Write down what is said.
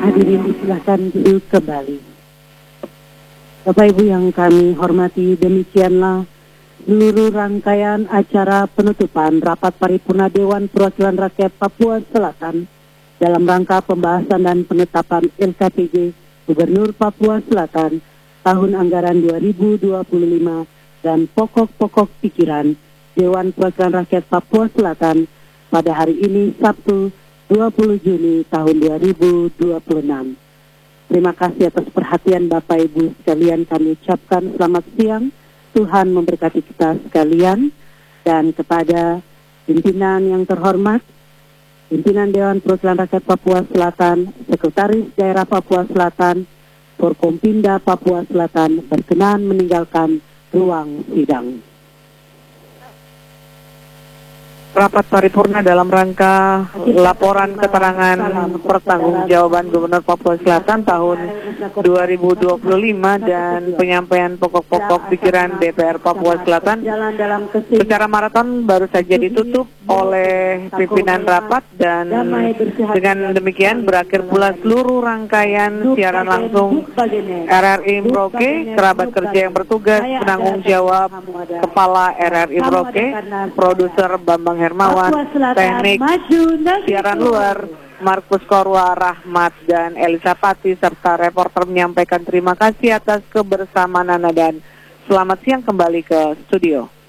Hadirin silakan duduk kembali. Bapak Ibu yang kami hormati, demikianlah seluruh rangkaian acara penutupan Rapat Paripurna Dewan Perwakilan Rakyat Papua Selatan dalam rangka pembahasan dan penetapan LKPJ Gubernur Papua Selatan tahun anggaran 2025 dan pokok-pokok pikiran Dewan Perwakilan Rakyat Papua Selatan pada hari ini Sabtu 20 Juni tahun 2026. Terima kasih atas perhatian Bapak Ibu sekalian, kami ucapkan selamat siang. Tuhan memberkati kita sekalian, dan kepada pimpinan yang terhormat, pimpinan Dewan Perwakilan Rakyat Papua Selatan, Sekretaris Daerah Papua Selatan, Forkompinda Papua Selatan berkenan meninggalkan ruang sidang. Rapat paripurna dalam rangka laporan keterangan pertanggungjawaban Gubernur Papua Selatan tahun 2025 dan penyampaian pokok-pokok pikiran DPR Papua Selatan secara maraton baru saja ditutup oleh pimpinan rapat, dan dengan demikian berakhir pula seluruh rangkaian siaran langsung RRI Merauke, kerabat kerja yang bertugas, penanggung jawab Kepala RRI Merauke, produser Bambang Hermawan, teknik siaran luar Markus Korwa, Rahmat, dan Elisa Pati, serta reporter menyampaikan terima kasih atas kebersamaan Anda dan selamat siang kembali ke studio.